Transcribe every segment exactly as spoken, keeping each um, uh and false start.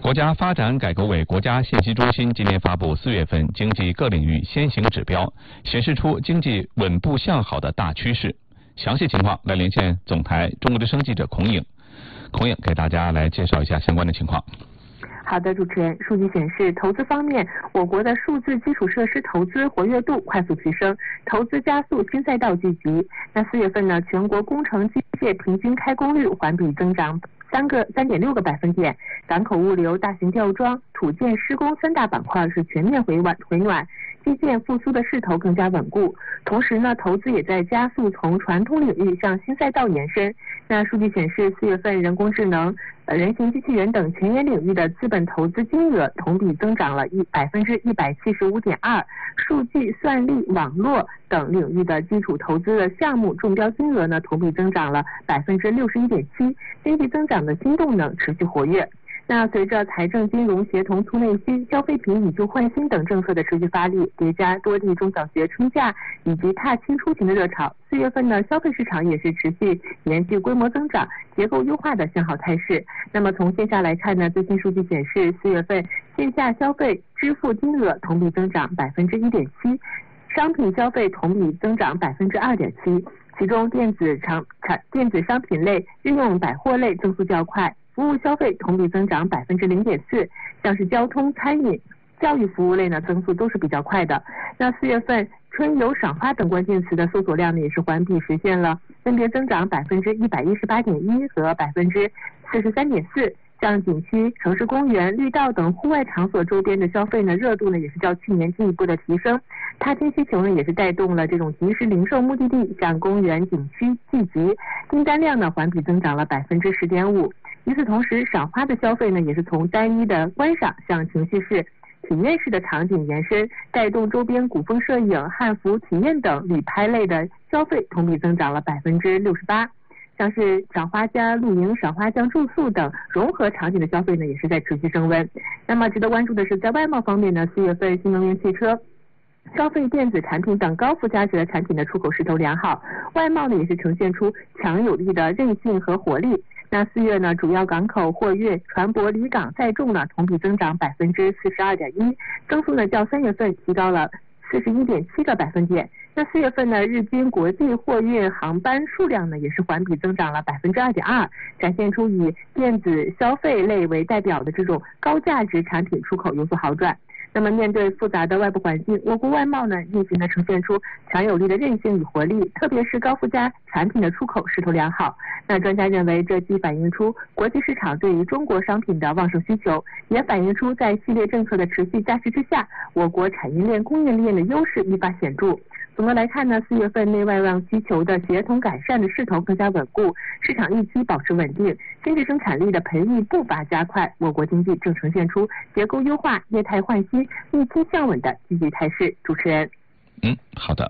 国家发展改革委国家信息中心今年发布四月份经济各领域先行指标，显示出经济稳步向好的大趋势。详细情况来连线总台中国之声记者孔颖。孔颖给大家来介绍一下相关的情况。 好的，主持人，数据显示，投资方面，我国的数字基础设施投资活跃度快速提升，投资加速，新赛道聚集。那四月份呢，全国工程机械平均开工率环比增长三个三点六个百分点，港口物流、大型吊装、土建施工三大板块是全面回暖回暖，基建复苏的势头更加稳固。同时呢，投资也在加速从传统领域向新赛道延伸。那数据显示，四月份人工智能、呃人形机器人等前沿领域的资本投资金额同比增长了一百分之一百七十五点二，数据、算力、网络等领域的基础投资的项目中标金额呢同比增长了百分之六十一点七，经济增长的新动能持续活跃。那随着财政金融协同促内需、消费品以旧换新等政策的持续发力，叠加多地中小学春假以及踏青出行的热潮，四月份呢消费市场也是持续延续规模增长、结构优化的向好态势。那么从线下来看呢，最新数据显示，四月份线下消费支付金额同比增长百分之一点七，商品消费同比增长百分之二点七，其中电子产产电子商品类、日用百货类增速较快。服务消费同比增长百分之零点四，像是交通、餐饮、教育服务类呢增速都是比较快的。那四月份春游、赏花等关键词的搜索量呢也是环比实现了分别增长百分之一百一十八点一和百分之四十三点四。像景区、城市公园、绿道等户外场所周边的消费呢热度呢也是较去年进一步的提升。踏青需求呢也是带动了这种即时零售目的地向公园、景区聚集，订单量呢环比增长了百分之十点五。与此同时，赏花的消费呢也是从单一的观赏向情绪式、体验式的场景延伸，带动周边古风摄影、汉服体验等旅拍类的消费同比增长了百分之六十八。像是赏花加露营、赏花加住宿等融合场景的消费呢也是在持续升温。那么值得关注的是，在外贸方面呢，四月份新能源汽车、消费电子产品等高附加值的产品的出口势头良好，外贸呢也是呈现出强有力的韧性和活力。那四月呢，主要港口货运、船舶离港载重呢同比增长百分之四十二点一，增速呢较三月份提高了四十一点七个百分点。那四月份呢，日均国际货运航班数量呢也是环比增长了百分之二点二，展现出以电子消费类为代表的这种高价值产品出口有所好转。那么面对复杂的外部环境，我国外贸呢运行的呈现出强有力的韧性与活力，特别是高附加产品的出口势头良好。那专家认为，这既反映出国际市场对于中国商品的旺盛需求，也反映出在系列政策的持续加持之下，我国产业链、供应链的优势愈发显著。总的来看呢，四月份内外让需求的协同改善的势头更加稳固，市场预期保持稳定，经济生产力的培育步伐加快，我国经济正呈现出结构优化、业态换新、预期向稳的积极态势。主持人， 嗯，好的。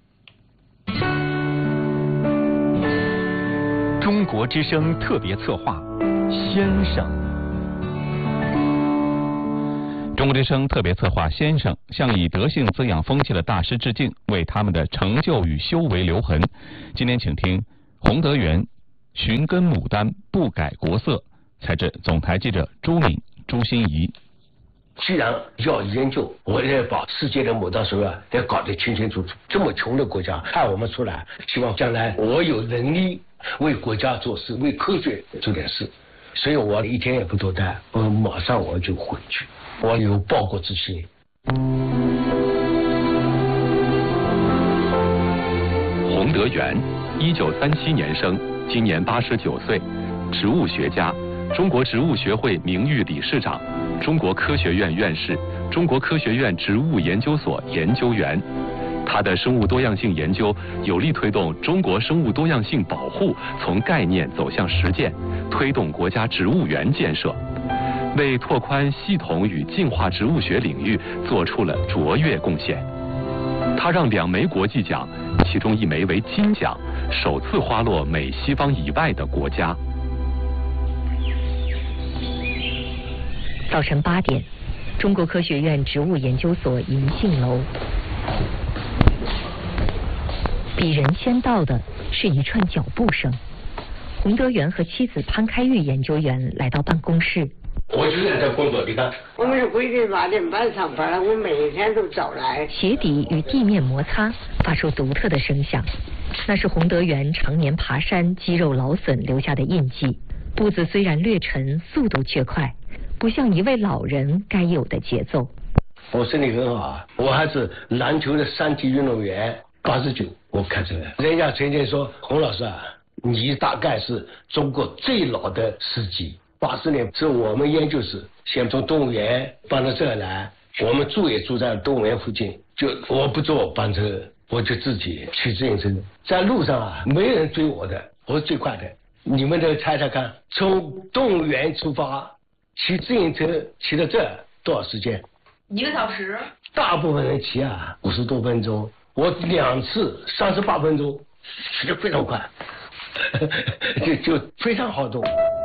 中国之声特别策划，先生。 中国之声特别策划先生向以德性滋养风气的大师致敬，为他们的成就与修为留痕。今天请听洪德元寻根牡丹不改国色，采自总台记者朱敏、朱心怡。 既然要研究，我也把世界的牡丹水啊得搞得清清楚楚。这么穷的国家派我们出来，希望将来我有能力为国家做事，为科学做点事。所以我一天也不多待，我马上我就回去。我有报国之心。 洪德元，一九三七年生，今年八十九岁，植物学家，中国植物学会名誉理事长，中国科学院院士，中国科学院植物研究所研究员。他的生物多样性研究有力推动中国生物多样性保护从概念走向实践，推动国家植物园建设，为拓宽系统与进化植物学领域做出了卓越贡献。他让两枚国际奖，其中一枚为金奖，首次花落美西方以外的国家。 早晨八点，中国科学院植物研究所银杏楼。比人先到的是一串脚步声。洪德元和妻子潘开玉研究员来到办公室， 我就在这工作，你看。 我们是规定八点半上班，我每天都早来。 鞋底与地面摩擦，发出独特的声响，那是洪德元常年爬山、肌肉劳损留下的印记。步子虽然略沉，速度却快，不像一位老人该有的节奏。 我身体很好啊，我还是篮球的三级运动员。八十九，我开这个。人家曾经说，洪老师啊，你大概是中国最老的司机。八十年是我们研究室，先从动物园搬到这儿来，我们住也住在动物园附近。就我不坐班车，我就自己骑自行车，在路上啊，没人追我的，我是最快的。你们都猜猜看，从动物园出发，骑自行车骑到这儿多少时间？ 一个小时。 大部分人骑啊，五十多分钟。我两次三十八分钟，骑得非常快，就就非常好动。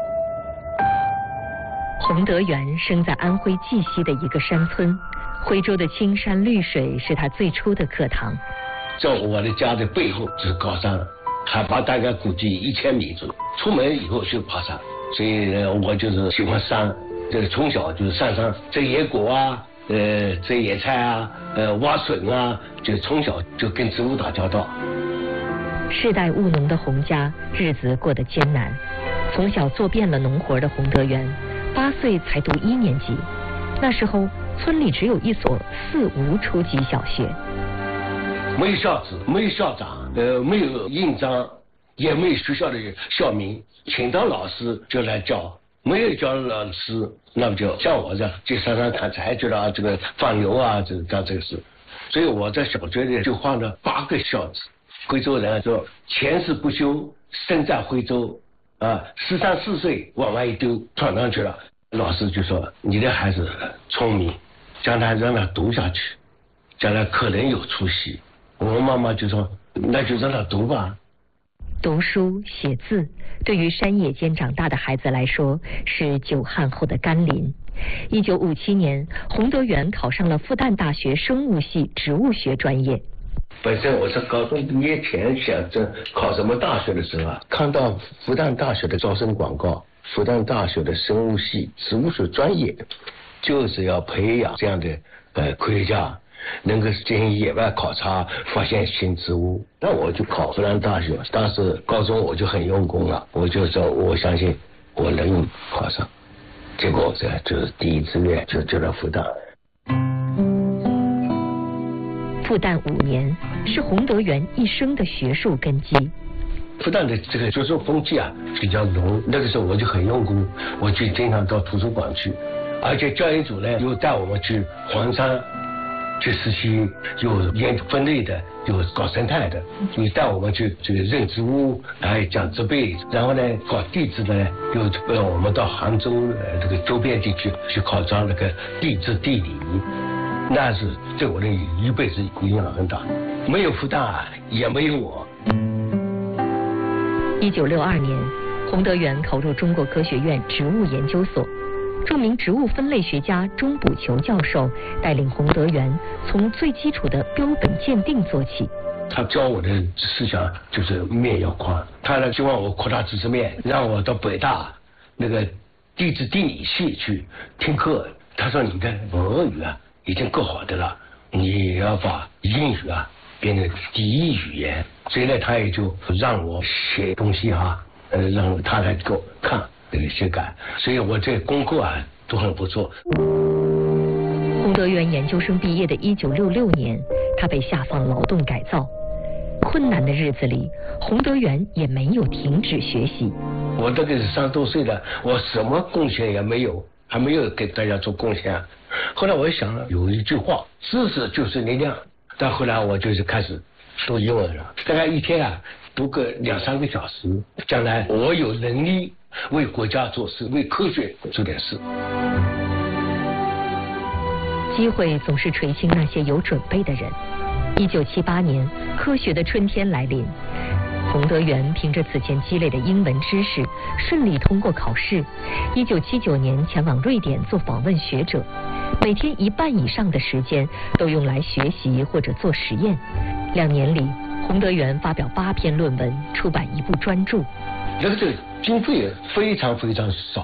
洪德元生在安徽绩溪的一个山村，徽州的青山绿水是他最初的课堂。 在我的家的背后是高山，海拔大概估计一千米左右。出门以后就爬山，所以呢，我就是喜欢山。这个从小就是上山摘野果啊。呃，摘野菜啊，呃，挖笋啊，就从小就跟植物打交道。 世代务农的洪家日子过得艰难，从小做遍了农活的洪德元，八岁才读一年级。那时候村里只有一所四无初级小学， 没有校址，没有校长，呃，没有印章，也没有学校的校名，请到老师就来教。没有教老师，那么就像我这样去山上砍柴去了，这个放牛啊，这干这个事。所以我在小学里就放了八个孝子。徽州人说前世不修，身在徽州啊，十三四岁往外一丢，闯上去了。老师就说你的孩子聪明，将来让他读下去，将来可能有出息。我妈妈就说那就让他读吧。 读书写字，对于山野间长大的孩子来说是久旱后的甘霖。一九五七年，洪德元考上了复旦大学生物系植物学专业。 本身我是高中毕业前想着考什么大学的时候啊，看到复旦大学的招生广告，复旦大学的生物系植物学专业就是要培养这样的呃科学家。能够进行野外考察，发现新植物，那我就考复旦大学。当时高中我就很用功了，我就说我相信我能考上。结果这就是第一志愿就就到复旦。 复旦五年是洪德元一生的学术根基。 复旦的这个学术风气啊比较浓，那个时候我就很用功，我就经常到图书馆去，而且教研组呢又带我们去黄山。去实习，有研究分类的，有搞生态的，就带我们去这个认植物，还有讲植被，然后呢搞地质呢，又让我们到杭州呃这个周边地区去考察那个地质地理，那是对我的一辈子影响很大。没有复旦，也没有我。 一九六二年，洪德元考入中国科学院植物研究所。著名植物分类学家钟补球教授带领洪德元从最基础的标本鉴定做起。 他教我的思想就是面要宽，他呢希望我扩大知识面，让我到北大那个地质地理系去听课。他说你的俄语啊已经够好的了，你要把英语啊变成第一语言。所以呢，他也就让我写东西哈、啊，呃，让他来给我看。这个修改，所以我这功课啊都很不错。 洪德元研究生毕业的一九六六年，他被下放劳动改造。困难的日子里，洪德元也没有停止学习。 我这个是三十多岁了，我什么贡献也没有，还没有给大家做贡献。后来我想了，有一句话，知识就是力量。但后来我就是开始读英文了，大概一天啊读个两三个小时，将来我有能力为国家做事，为科学做点事。 机会总是垂青那些有准备的人。一九七八年，科学的春天来临，洪德元凭着此前积累的英文知识，顺利通过考试。一九七九年前往瑞典做访问学者，每天一半以上的时间都用来学习或者做实验。两年里，洪德元发表八篇论文，出版一部专著。 那个这个经费非常非常少，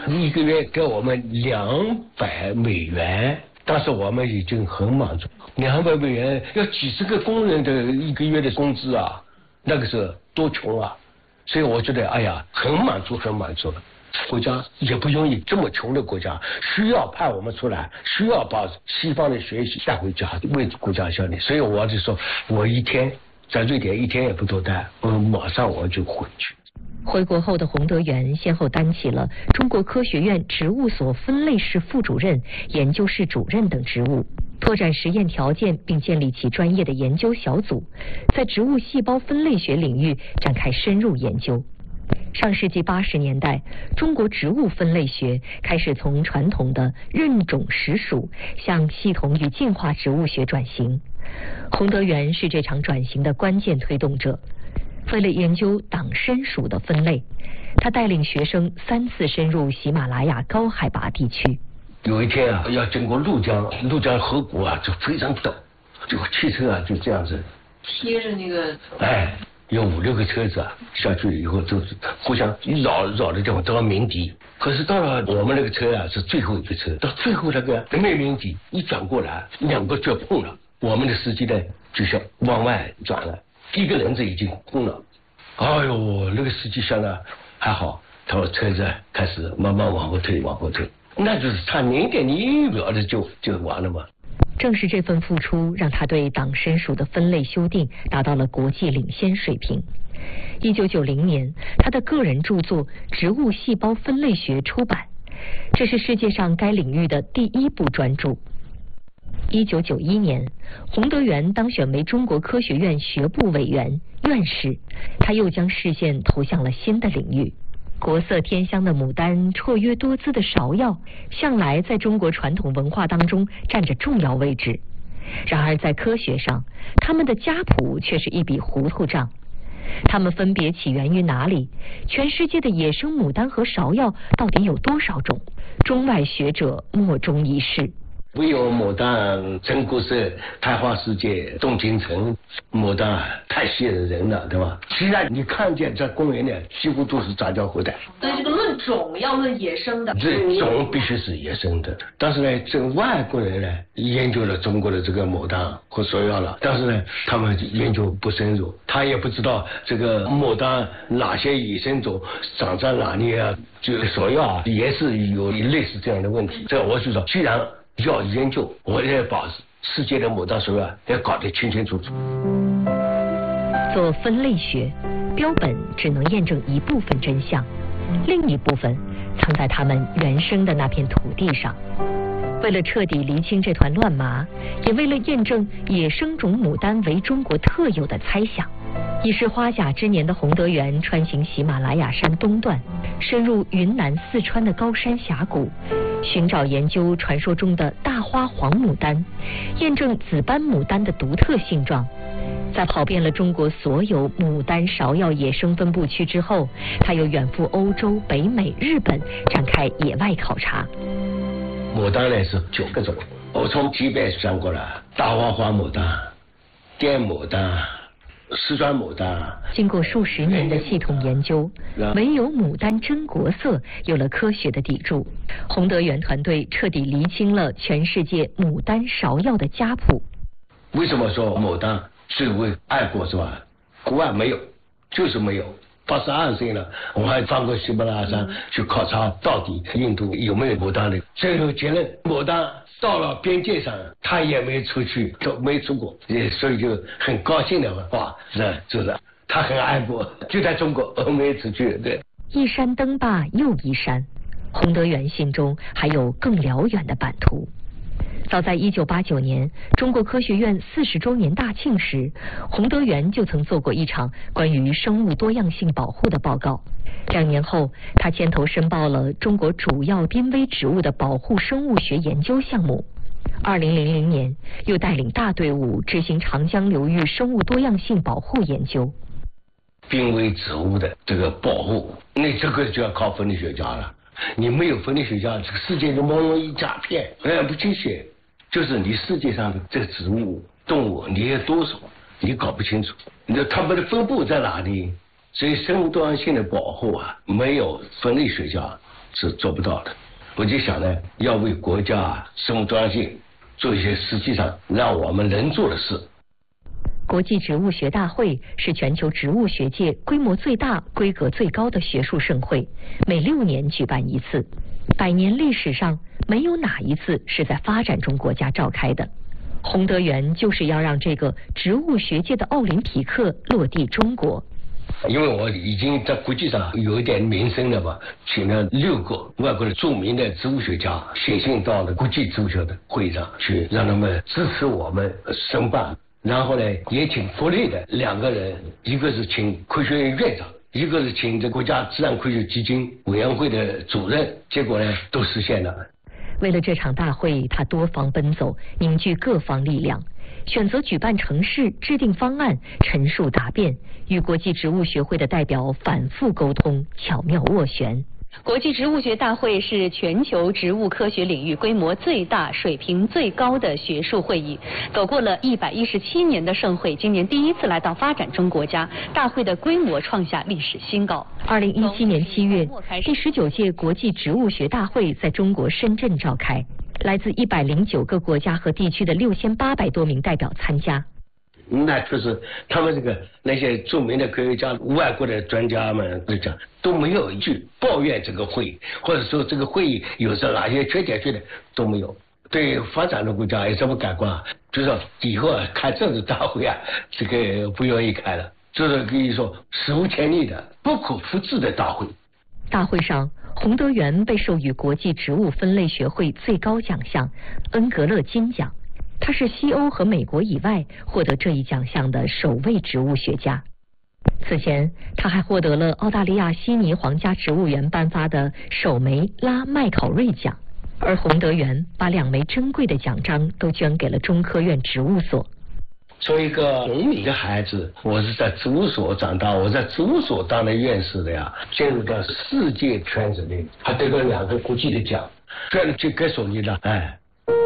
一个月给我们两百美元，但是我们已经很满足。两百美元要几十个工人的一个月的工资啊，那个时候多穷啊！所以我觉得，哎呀，很满足，很满足了。国家也不容易，这么穷的国家需要派我们出来，需要把西方的学习带回家，为国家效力。所以我就说，我一天在瑞典一天也不多待，我马上我就回去。 回国后的洪德元先后担起了中国科学院植物所分类室副主任、研究室主任等职务，拓展实验条件，并建立起专业的研究小组，在植物细胞分类学领域展开深入研究。上世纪八十年代，中国植物分类学开始从传统的认种实属向系统与进化植物学转型。洪德元是这场转型的关键推动者。为了研究党参属的分类，他带领学生三次深入喜马拉雅高海拔地区。 有一天啊，要经过怒江，怒江河谷啊，就非常陡，这个汽车啊就这样子贴着那个， 哎。有五六个车子啊，下去以后都是互相绕绕的地方都要鸣笛。可是到了我们那个车啊是最后一个车，到最后那个没鸣笛，一转过来两个就碰了，我们的司机呢就是往外转了，一个人子已经碰了。哎呦，那个司机想的还好，他说车子开始慢慢往后退，往后退，那就是差零点零一秒的就就完了嘛。 正是这份付出，让他对党参属的分类修订达到了国际领先水平。一九九零年，他的个人著作《植物细胞分类学》出版，这是世界上该领域的第一部专著。一九九一年，洪德元当选为中国科学院学部委员、院士，他又将视线投向了新的领域。国色天香的牡丹，绰约多姿的芍药，向来在中国传统文化当中占着重要位置。然而在科学上，它们的家谱却是一笔糊涂账。它们分别起源于哪里？全世界的野生牡丹和芍药到底有多少种？中外学者莫衷一是。 唯有牡丹真国色，开花世界动京城。牡丹太吸引人了，对吧？现在你看见在公园里几乎都是杂交后代。 所以这个论种要论野生的， 这种必须是野生的。但是呢，这个外国人呢研究了中国的这个牡丹和芍药了，但是呢，他们研究不深入，他也不知道这个牡丹哪些野生种长在哪里啊，这个芍药啊也是有类似这样的问题。这我就说，既然要研究，我也把世界的牡丹芍药要搞得清清楚楚。 做分类学，标本只能验证一部分真相，另一部分藏在它们原生的那片土地上。为了彻底厘清这团乱麻，也为了验证野生种牡丹为中国特有的猜想，已是花甲之年的洪德元穿行喜马拉雅山东段，深入云南、四川的高山峡谷，寻找研究传说中的大花黄牡丹，验证紫斑牡丹的独特性状。在跑遍了中国所有牡丹、芍药野生分布区之后，他又远赴欧洲、北美、日本，展开野外考察。 牡丹呢是九个种，我从级别算过了：大花黄牡丹、滇牡丹、四川牡丹。 经过数十年的系统研究，唯有牡丹真国色有了科学的砥柱。洪德元团队彻底厘清了全世界牡丹、芍药的家谱。 为什么说牡丹最为爱国是吧？国外没有，就是没有。八十二岁了，我还翻过喜马拉雅山去考察到底印度有没有牡丹的。最后结论，牡丹到了边界上，他也没出去，都没出过，所以就很高兴的话，是就是他很爱国，就在中国没出去。对， 一山登罢又一山，洪德元心中还有更辽远的版图。早在一九八九年中国科学院四十周年大庆时，洪德元就曾做过一场关于生物多样性保护的报告。两年后，他牵头申报了中国主要濒危植物的保护生物学研究项目。二零零零年，又带领大队伍执行长江流域生物多样性保护研究。 濒危植物的这个保护，那这个就要靠分类学家了。你没有分类学家，这个世界就朦胧一大片，哎，不清晰。就是你世界上的这个植物、动物，你有多少，你搞不清楚，你说它们的分布在哪里？所以生物多样性的保护啊，没有分类学家， 是做不到的。我就想呢，要为国家生物多样性做一些实际上让我们能做的事。 国际植物学大会是全球植物学界规模最大、规格最高的学术盛会，每六年举办一次。百年历史上没有哪一次是在发展中国家召开的。洪德元就是要让这个植物学界的奥林匹克落地中国。 因为我已经在国际上有一点名声了吧，请了六个外国的著名的植物学家写信到了国际植物学的会议上去，让他们支持我们申办。然后呢，也请国内的两个人，一个是请科学院院长，一个是请这国家自然科学基金委员会的主任，结果呢都实现了。 为了这场大会，他多方奔走，凝聚各方力量，选择举办城市，制定方案，陈述答辩，与国际植物学会的代表反复沟通，巧妙斡旋。 国际植物学大会是全球植物科学领域规模最大、水平最高的学术会议。走过了一百一十七年的盛会，今年第一次来到发展中国家，大会的规模创下历史新高。 二零一七年七月，第十九届国际植物学大会在中国深圳召开，来自一百零九个国家和地区的六千八百多名代表参加。 那就是他们这个那些著名的科学家、外国的专家们都讲，都没有一句抱怨这个会议，或者说这个会议有着哪些缺点缺点都没有。对发展的国家有什么感官啊？就是说以后啊开这种大会啊，这个不愿意开了，就是可以说史无前例的、不可复制的大会。 大会上，洪德元被授予国际植物分类学会最高奖项恩格勒金奖。他是西欧和美国以外获得这一奖项的首位植物学家。此前，他还获得了澳大利亚悉尼皇家植物园颁发的首枚拉麦考瑞奖，而洪德元把两枚珍贵的奖章都捐给了中科院植物所。 作为一个农民的孩子，我是在植物所长大，我在植物所当的院士的呀，进入到世界圈子里，还得了两个国际的奖，这就该说你了，哎。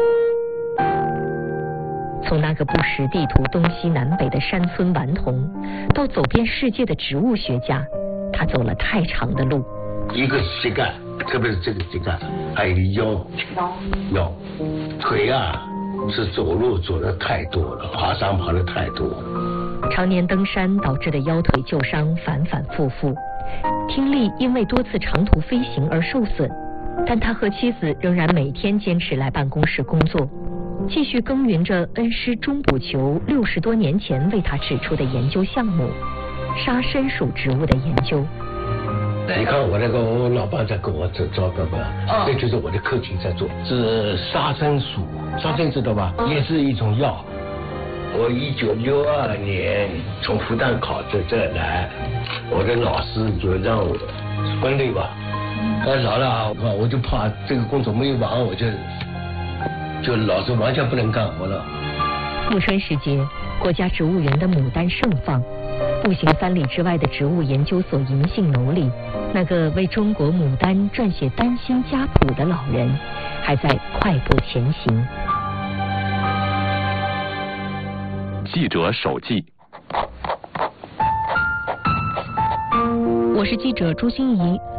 从那个不识地图东西南北的山村顽童，到走遍世界的植物学家，他走了太长的路。 一个是膝盖，特别是这个膝盖，还有腰腰腿啊，是走路走的太多了，爬山爬的太多了。 常年登山导致的腰腿旧伤反反复复，听力因为多次长途飞行而受损，但他和妻子仍然每天坚持来办公室工作，继续耕耘着恩师钟补球六十多年前为他指出的研究项目——沙参属植物的研究。 你看我那个我老伴在跟我这招干嘛？哦，这就是我的课题在做，是沙参属，沙参知道吧？嗯，也是一种药。我一九六二年从复旦考这这来，我的老师就让我分类吧。哎，老了我就怕这个工作没有完，我就。就老师完全不能干活了。 暮春时节，国家植物园的牡丹盛放，步行三里之外的植物研究所银杏楼里，那个为中国牡丹撰写丹心家谱的老人，还在快步前行。 记者手记。 我是记者朱欣怡。